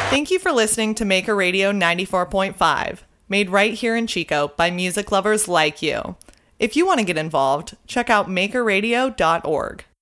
Thank you for listening to Maker Radio 94.5, made right here in Chico by music lovers like you. If you want to get involved, check out makerradio.org.